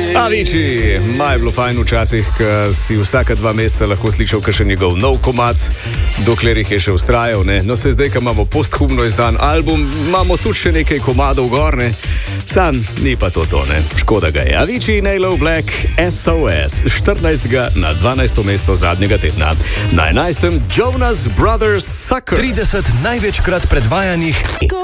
Avicii, maj bilo fajn včasih, ko si vsaka 2 meseca lahko slišal kakšen njegov nov komad, dokler jih je še ustrajal. No, se zdaj, ko imamo posthumno izdan album, imamo tudi še nekaj komadov gor, ne? Sam ni pa to, ne? Škoda ga je. Avicii, Nailo Black, SOS, 14. na 12. mesto zadnjega tedna. Na 11. Jonas Brothers Sucker. 30 največkrat predvajanih